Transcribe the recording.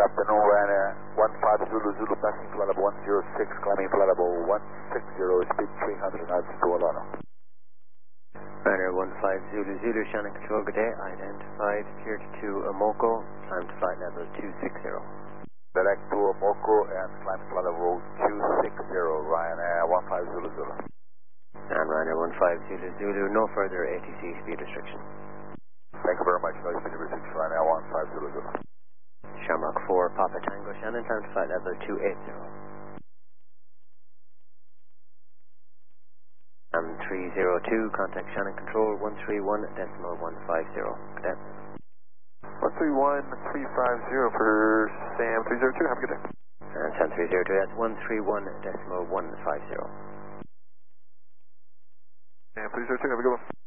afternoon, Ryanair 15 Zulu Zulu, passing flight level 106, climbing flight level 160, speed 300 knots to Olano. Ryanair 15 Zulu Zulu, Shannon Control, good day. Identified, cleared to Omoko, climb to flight level 260. Direct to Omoko and climb flight level 260, Ryanair 15 Zulu Zulu. And Ryanair 15 Zulu Zulu, no further ATC speed restriction. Thank you very much, no speed restriction, Ryanair 15 Zulu Zulu. Shamrock 4, Papa Tango, Shannon, climb to flight level 280. 302, contact Shannon Control 131.150. Cadet. 131.350 for Sam 302, have a good day. And Sam 302, that's 131.150. Sam 302, have a good one.